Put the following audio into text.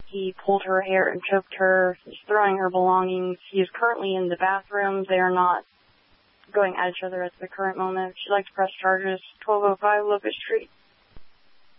He pulled her hair and choked her. He's throwing her belongings. He is currently in the bathroom. They are not going at each other at the current moment. She'd like to press charges. 1205 Locust Street.